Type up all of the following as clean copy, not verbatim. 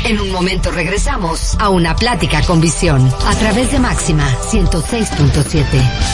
En un momento regresamos a Una Plática con Visión a través de Máxima 106.7.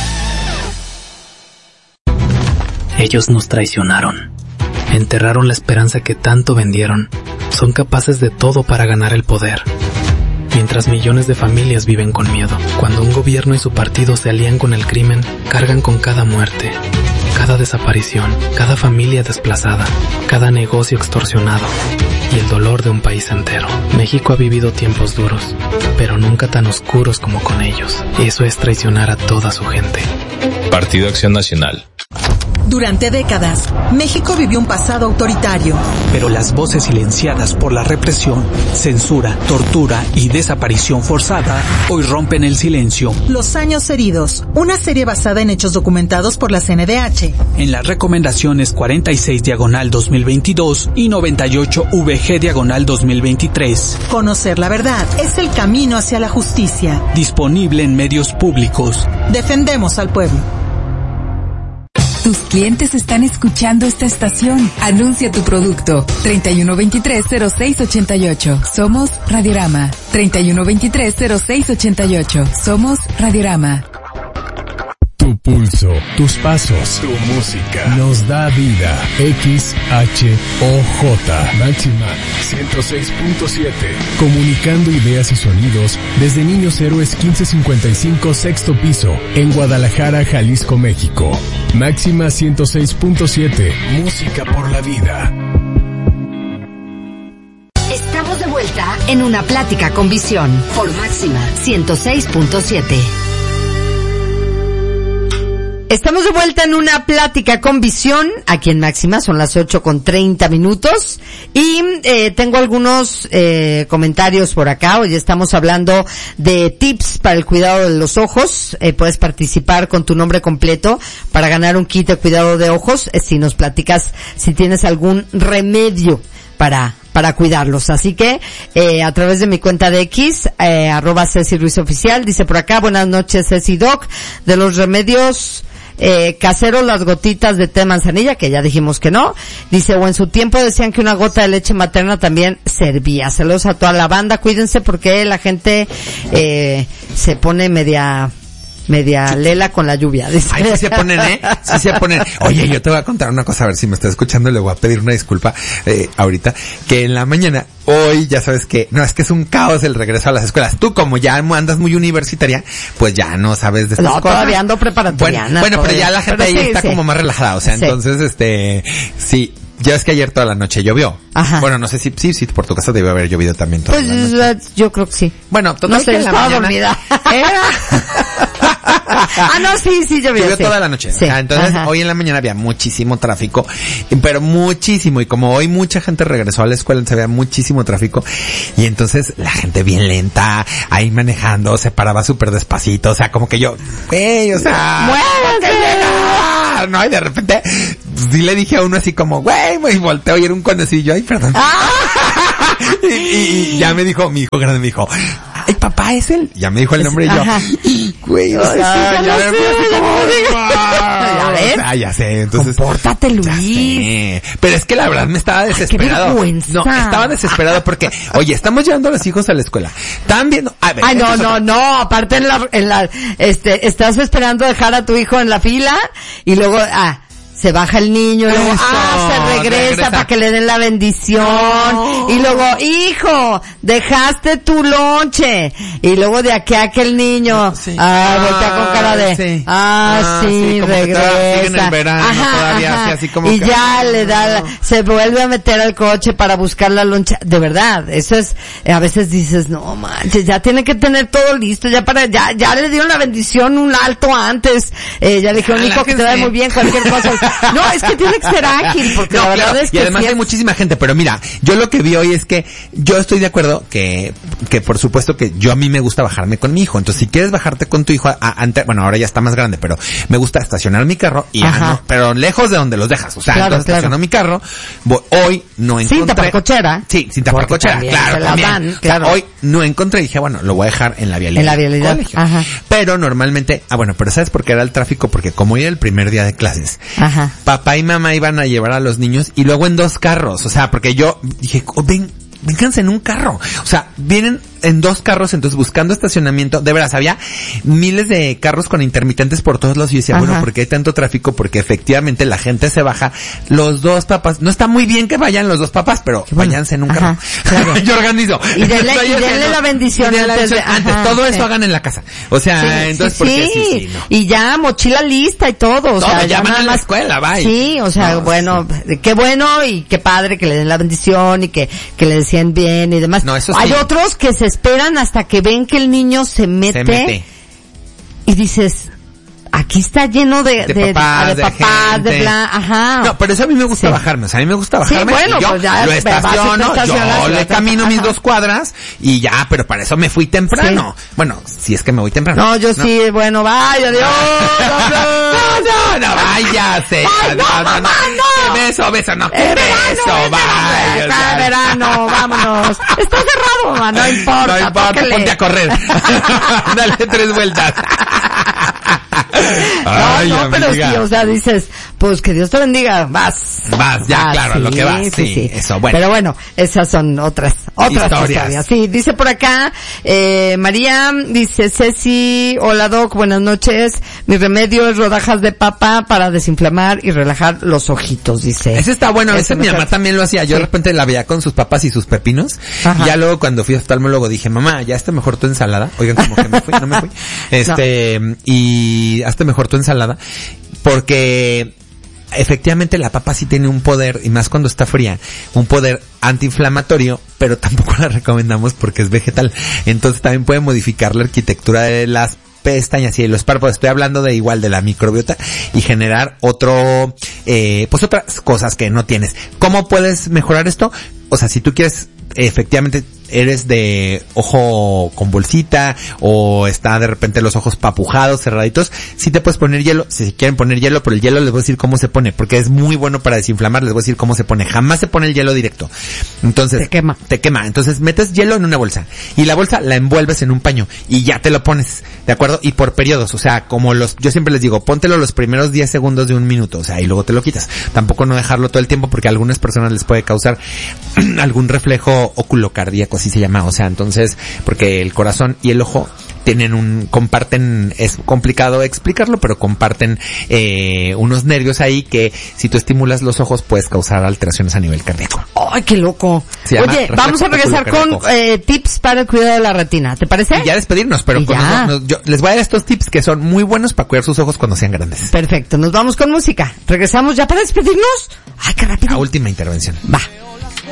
Ellos nos traicionaron. Enterraron la esperanza que tanto vendieron. Son capaces de todo para ganar el poder. Mientras millones de familias viven con miedo. Cuando un gobierno y su partido se alían con el crimen, cargan con cada muerte, cada desaparición, cada familia desplazada, cada negocio extorsionado y el dolor de un país entero. México ha vivido tiempos duros, pero nunca tan oscuros como con ellos. Eso es traicionar a toda su gente. Partido Acción Nacional. Durante décadas, México vivió un pasado autoritario. Pero las voces silenciadas por la represión, censura, tortura y desaparición forzada hoy rompen el silencio. Los años heridos, una serie basada en hechos documentados por la CNDH. En las recomendaciones 46/2022 y 98/VG/2023. Conocer la verdad es el camino hacia la justicia. Disponible en medios públicos. Defendemos al pueblo. Tus clientes están escuchando esta estación. Anuncia tu producto. 3123-0688. Somos Radiorama. 3123-0688. Somos Radiorama. Tu pulso, tus pasos, tu música nos da vida. XHOJ Máxima 106.7. Comunicando ideas y sonidos desde Niños Héroes 1555 sexto piso en Guadalajara, Jalisco, México. Máxima 106.7. Música por la vida. Estamos de vuelta en Una Plática con Visión por Máxima 106.7. Estamos de vuelta en Una Plática con Visión, aquí en Máxima, son las 8:30 y tengo algunos comentarios por acá. Hoy estamos hablando de tips para el cuidado de los ojos. Puedes participar con tu nombre completo para ganar un kit de cuidado de ojos, si nos platicas si tienes algún remedio para cuidarlos. Así que, a través de mi cuenta de X, @Ceci Ruiz Oficial, dice por acá, buenas noches Ceci Doc, de los remedios caseros, las gotitas de té de manzanilla, que ya dijimos que no. Dice, o en su tiempo decían que una gota de leche materna también servía. Saludos a toda la banda, cuídense porque la gente se pone media lela con la lluvia. Dice. Ay, sí se ponen, sí se ponen. Oye, yo te voy a contar una cosa, a ver si me está escuchando, le voy a pedir una disculpa ahorita, que en la mañana, hoy ya sabes que, no, es que es un caos el regreso a las escuelas. Tú como ya andas muy universitaria, pues ya no sabes de estas cosas. No, todavía ando preparatoriana. Bueno, pero ya la gente ahí está como más relajada, o sea, sí. Entonces, sí. Ya es que ayer toda la noche llovió. Ajá. Bueno, no sé si por tu casa debe haber llovido también toda la noche. Yo creo que sí. Bueno, total, no sé, estaba dormida. No, sí, llovió sí. Toda la noche. Sí. O sea, entonces, hoy en la mañana había muchísimo tráfico, pero muchísimo. Y como hoy mucha gente regresó a la escuela, entonces había muchísimo tráfico. Y entonces la gente bien lenta, ahí manejando, se paraba súper despacito. O sea, como que yo, o sea, no, y de repente, sí le dije a uno así como, y volteo y era un conocillo, ay, perdón. Y ya me dijo, mi hijo grande me dijo, ay, papá, es él. Ya me dijo el nombre y yo, o sea, ya sé, entonces. Compórtate, Luis. Pero es que la verdad me estaba desesperado. Qué vergüenza. No, estaba desesperado porque, oye, estamos llevando a los hijos a la escuela. Están viendo, a ver. Ay, no, aparte estás esperando dejar a tu hijo en la fila y luego, se baja el niño, luego, se regresa para que le den la bendición, y luego, hijo, dejaste tu lonche, y luego de aquí a aquel niño, voltea con cara de, sí, regresa. En el verano, todavía, así como y que, ya le da, se vuelve a meter al coche para buscar la loncha, de verdad, eso es, a veces dices, no manches, ya tiene que tener todo listo, ya le dieron la bendición un alto antes, ya le dijeron, hijo, que te vaya muy bien, cualquier cosa. No, es que tiene que ser ágil, porque la verdad es que y además hay muchísima gente, pero mira, yo lo que vi hoy es que yo estoy de acuerdo que por supuesto que a mí me gusta bajarme con mi hijo, entonces si quieres bajarte con tu hijo, bueno, ahora ya está más grande, pero me gusta estacionar mi carro y pero lejos de donde los dejas, o sea, entonces estaciono mi carro, hoy no encontré. Sin taparcochera. Sí, sin taparcochera, claro, también. Claro. Hoy no encontré y dije, bueno, lo voy a dejar en la vialidad. En la vialidad. Pero normalmente, pero ¿sabes por qué era el tráfico? Porque como hoy era el primer día de clases, papá y mamá iban a llevar a los niños y luego en 2 carros, o sea, porque yo dije, ven, vénganse en un carro. O sea, vienen en 2 carros, entonces buscando estacionamiento. De veras, había miles de carros con intermitentes por todos lados. Y yo decía, bueno, ¿por qué hay tanto tráfico? Porque efectivamente la gente se baja. Los 2 papás, no está muy bien que vayan los 2 papás, pero váyanse en un carro. Claro. Yo organizo. Y denle la bendición antes. Todo eso hagan en la casa. O sea, entonces, porque sí, no. Y ya, mochila lista y todo. O sea, ya van a la escuela, bye. Sí, o sea, qué bueno y qué padre que le den la bendición y que le decían bien y demás. No, eso sí. Hay otros que se esperan hasta que ven que el niño se mete. Y dices, aquí está lleno de papás, de bla, ajá. No, pero eso a mí me gusta bajarme, o sea, a mí me gusta bajarme. Sí, bueno, y yo pues ya lo estaciono, yo le camino mis 2 cuadras y ya, pero para eso me fui temprano. Sí. Bueno, si es que me voy temprano. No, yo sí, bueno, vaya, adiós. No, váyase. No. ¿Qué beso, no. ¿Qué beso? Vaya. Verano, vámonos. Está cerrado, mamá, no importa. No importa, ponte a correr. Dale 3 vueltas. Ay, no, pero sí, o sea, dices, pues que Dios te bendiga, vas, ya, claro, sí, lo que vas, sí, eso, bueno. Pero bueno, esas son otras historias. Sí, dice por acá, María, dice Ceci, hola Doc, buenas noches, mi remedio es rodajas de papa para desinflamar y relajar los ojitos, dice. Ese está bueno, ese mi mamá también lo hacía, yo de repente la veía con sus papas y sus pepinos, y ya luego cuando fui a oftalmólogo dije, mamá, ya está mejor tu ensalada, oigan, como que no me fui, y hazte mejor tu ensalada, porque efectivamente la papa sí tiene un poder, y más cuando está fría, un poder antiinflamatorio, pero tampoco la recomendamos porque es vegetal, entonces también puede modificar la arquitectura de las pestañas y de los párpados. Estoy hablando de igual de la microbiota y generar pues otras cosas que no tienes. ¿Cómo puedes mejorar esto? O sea, si tú quieres, efectivamente eres de ojo con bolsita o está de repente los ojos papujados, cerraditos, sí te puedes poner hielo, si quieren poner hielo, pero el hielo les voy a decir cómo se pone, porque es muy bueno para desinflamar, les voy a decir cómo se pone. Jamás se pone el hielo directo. Entonces, te quema. Entonces metes hielo en una bolsa y la bolsa la envuelves en un paño y ya te lo pones, ¿de acuerdo? Y por periodos, o sea, yo siempre les digo, póntelo los primeros 10 segundos de 1 minuto, o sea, y luego te lo quitas. Tampoco no dejarlo todo el tiempo porque a algunas personas les puede causar algún reflejo oculocardíaco, así se llama, o sea, entonces, porque el corazón y el ojo comparten, es complicado explicarlo, pero comparten unos nervios ahí que si tú estimulas los ojos puedes causar alteraciones a nivel cardíaco. ¡Ay, qué loco! Oye, vamos a regresar con tips para el cuidado de la retina, ¿te parece? Y ya despedirnos, pero yo les voy a dar estos tips que son muy buenos para cuidar sus ojos cuando sean grandes. Perfecto, nos vamos con música. ¿Regresamos ya para despedirnos? ¡Ay, qué rápido! La última intervención. Va.